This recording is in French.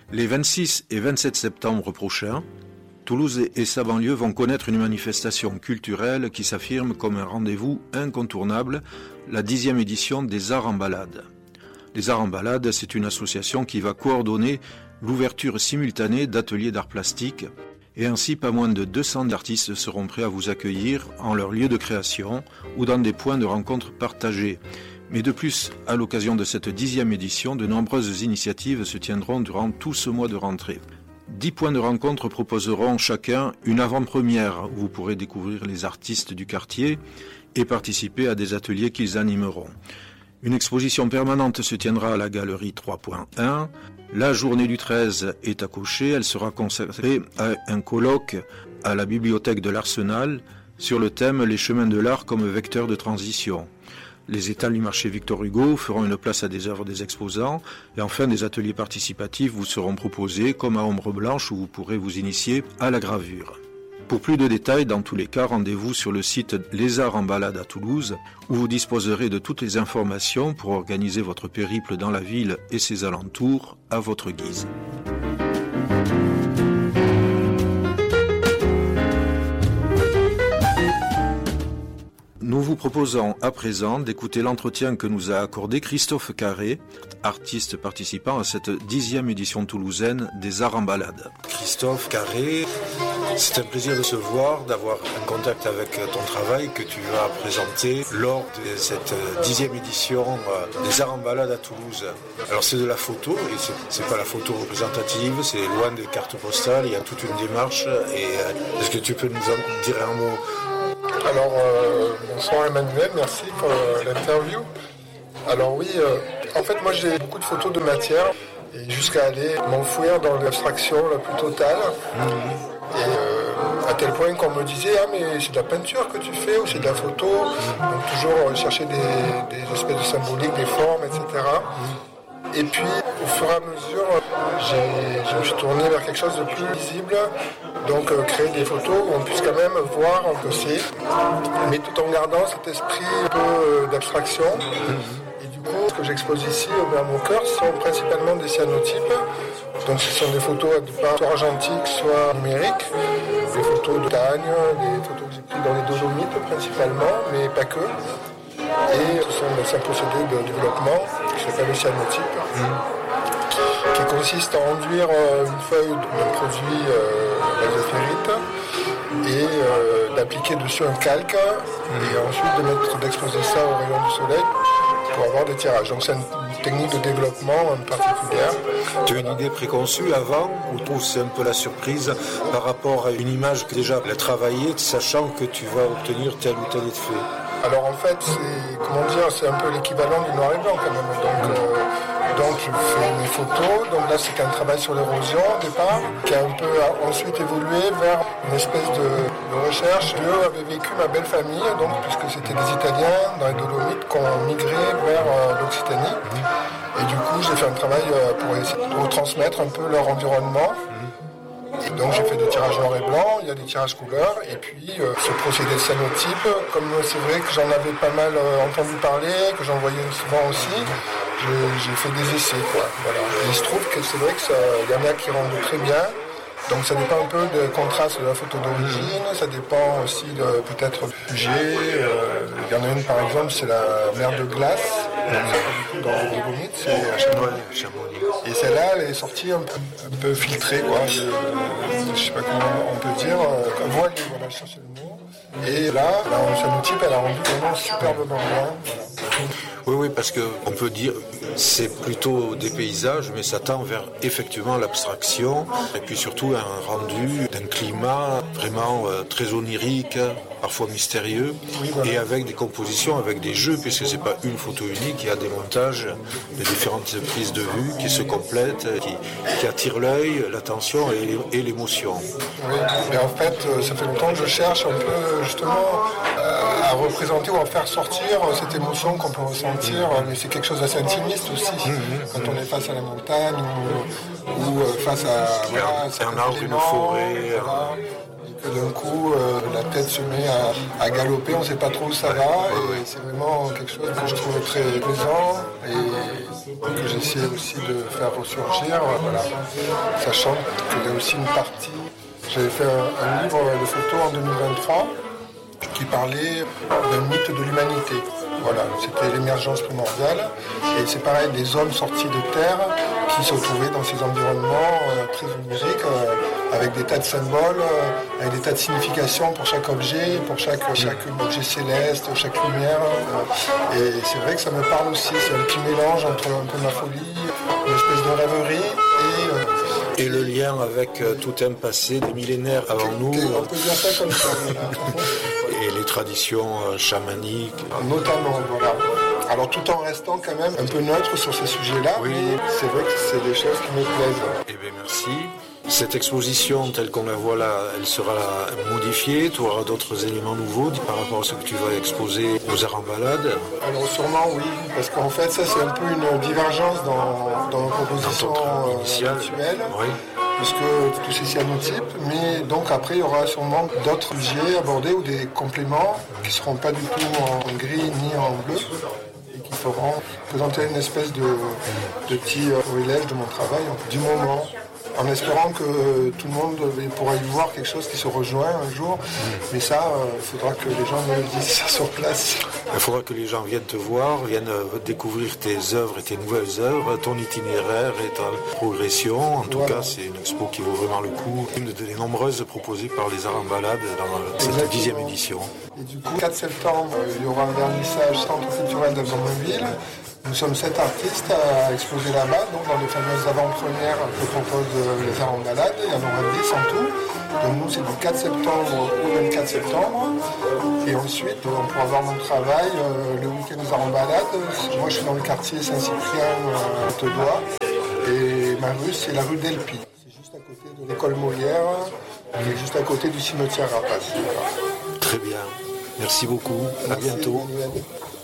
Les 26 et 27 septembre prochains, Toulouse et sa banlieue vont connaître une manifestation culturelle qui s'affirme comme un rendez-vous incontournable, la 10e édition des Arts en Balade. Les Arts en Balade, c'est une association qui va coordonner l'ouverture simultanée d'ateliers d'art plastique et ainsi pas moins de 200 artistes seront prêts à vous accueillir en leur lieu de création ou dans des points de rencontre partagés. Mais de plus, à l'occasion de cette 10e édition, de nombreuses initiatives se tiendront durant tout ce mois de rentrée. 10 points de rencontre proposeront chacun une avant-première où vous pourrez découvrir les artistes du quartier et participer à des ateliers qu'ils animeront. Une exposition permanente se tiendra à la galerie 3.1. La journée du 13 est à cocher. Elle sera consacrée à un colloque à la bibliothèque de l'Arsenal sur le thème « Les chemins de l'art comme vecteur de transition ». Les étals du marché Victor Hugo feront une place à des œuvres des exposants et enfin des ateliers participatifs vous seront proposés comme à Ombre Blanche où vous pourrez vous initier à la gravure. Pour plus de détails, dans tous les cas, rendez-vous sur le site Les Arts en Balade à Toulouse où vous disposerez de toutes les informations pour organiser votre périple dans la ville et ses alentours à votre guise. Nous vous proposons à présent d'écouter l'entretien que nous a accordé Christophe Carré, artiste participant à cette 10e édition toulousaine des Arts en Balade. Christophe Carré, c'est un plaisir de se voir, d'avoir un contact avec ton travail que tu vas présenter lors de cette 10e édition des Arts en Balade à Toulouse. Alors c'est de la photo, et c'est pas la photo représentative, c'est loin des cartes postales, il y a toute une démarche. Et est-ce que tu peux nous en dire un mot ? Alors, bonsoir Emmanuel, merci pour l'interview. Alors oui, en fait moi j'ai beaucoup de photos de matière, et jusqu'à aller m'enfouir dans l'abstraction la plus totale. Et à tel point qu'on me disait « Ah mais c'est de la peinture que tu fais ou c'est de la photo ?» Donc toujours chercher des espèces de symboliques, des formes, etc. Et puis, au fur et à mesure, je me suis tourné vers quelque chose de plus visible, donc créer des photos où on puisse quand même voir un peu mais tout en gardant cet esprit un peu d'abstraction. Et du coup, ce que j'expose ici, à mon cœur, sont principalement des cyanotypes. Donc ce sont des photos soit argentiques, soit numériques, des photos de montagne, des photos que j'ai prises dans les Dolomites principalement, mais pas que. Et ce sont un procédé de développement qui s'appelle le cyanotype, qui consiste à enduire une feuille d'un produit basiphérite et d'appliquer dessus un calque et ensuite d'exposer ça aux rayons du soleil pour avoir des tirages. Donc c'est une technique de développement particulière. Tu as une idée préconçue avant ou c'est un peu la surprise par rapport à une image que déjà tu as travaillée, sachant que tu vas obtenir tel ou tel effet? Alors en fait, c'est un peu l'équivalent du noir et blanc quand même. Donc je fais mes photos. Donc là, c'est un travail sur l'érosion au départ, qui a un peu ensuite évolué vers une espèce de recherche. Eux avaient vécu ma belle famille, donc puisque c'était des Italiens dans les Dolomites qui ont migré vers l'Occitanie. Et du coup, j'ai fait un travail pour essayer de retransmettre un peu leur environnement. Et donc j'ai fait des tirages noir et blanc, il y a des tirages couleurs, et puis ce procédé de cyanotype, comme c'est vrai que j'en avais pas mal entendu parler, que j'en voyais souvent aussi, j'ai fait des essais, quoi. Voilà. Et il se trouve que c'est vrai qu'il y en a qui rendent très bien, donc ça dépend un peu du contraste de la photo d'origine, ça dépend aussi de peut-être du sujet. Il y en a une par exemple, c'est la mer de glace, dans les Dolomites, c'est à Chamonix. Et celle-là, elle est sortie un peu filtrée, quoi. Je sais pas comment on peut dire. Voilée, voilà, je cherchais le mot. Et là, le cyanotype, elle a rendu vraiment superbement bien. Voilà. Oui, parce qu'on peut dire c'est plutôt des paysages, mais ça tend vers effectivement l'abstraction et puis surtout un rendu d'un climat vraiment très onirique, parfois mystérieux, oui, voilà. Et avec des compositions, avec des jeux, puisque c'est pas une photo unique, il y a des montages, des différentes prises de vue qui se complètent, qui attirent l'œil, l'attention et l'émotion. Oui, mais en fait, ça fait longtemps que je cherche un peu justement à représenter ou à faire sortir cette émotion qu'on peut ressentir, mais c'est quelque chose d'assez intimiste aussi, quand on est face à la montagne ou face à un arbre, une forêt. Voilà. que d'un coup, la tête se met à galoper, on ne sait pas trop où ça va. Et c'est vraiment quelque chose que je trouve très plaisant et que j'essaie aussi de faire ressurgir. Voilà. Sachant qu'il y a aussi une partie. J'avais fait un livre de photos en 2023 qui parlait d'un mythe de l'humanité. Voilà, c'était l'émergence primordiale. Et c'est pareil, des hommes sortis de terre qui se retrouvaient dans ces environnements très oniriques, avec des tas de symboles, avec des tas de significations pour chaque objet, pour chaque objet céleste, chaque lumière. Et c'est vrai que ça me parle aussi, c'est un petit mélange entre un peu de la folie, une espèce de rêverie et le lien avec tout un passé des millénaires avant nous. On peut dire ça comme ça. Et les traditions chamaniques. Notamment, voilà. Alors tout en restant quand même un peu neutre sur ces sujets-là, oui. Mais c'est vrai que c'est des choses qui me plaisent. Eh bien merci. Cette exposition telle qu'on la voit là, elle sera modifiée, tu auras d'autres éléments nouveaux par rapport à ce que tu vas exposer aux arts en balade. Alors sûrement oui, parce qu'en fait ça c'est un peu une divergence dans nos propositions initiales, oui. Puisque tout c'est cyanotype, mais donc après il y aura sûrement d'autres sujets abordés ou des compléments qui ne seront pas du tout en gris ni en bleu et qui feront présenter une espèce de petit relève de mon travail du moment. En espérant que tout le monde pourra y voir quelque chose qui se rejoint un jour. Mais ça, il faudra que les gens me le disent sur place. Il faudra que les gens viennent te voir, viennent découvrir tes œuvres et tes nouvelles œuvres, ton itinéraire et ta progression. En tout cas, c'est une expo qui vaut vraiment le coup. Une des nombreuses proposées par les Arts en balade dans cette 10e édition. Et du coup, 4 septembre, il y aura un vernissage Centre culturel d'Avzonville. Nous sommes 7 artistes à exposer là-bas, donc dans les fameuses avant-premières que proposent les Arts en balade. Il y en aura 10 en tout. Donc nous, c'est du 4 septembre au 24 septembre. Et ensuite, on pourra voir mon travail le week-end des Arts en balade. Moi, je suis dans le quartier Saint-Cyprien, à Teudois. Et ma rue, c'est la rue d'Elpy. C'est juste à côté de l'école Molière et juste à côté du cimetière Rapace. Voilà. Très bien. Merci beaucoup. Merci, à bientôt. Emmanuel.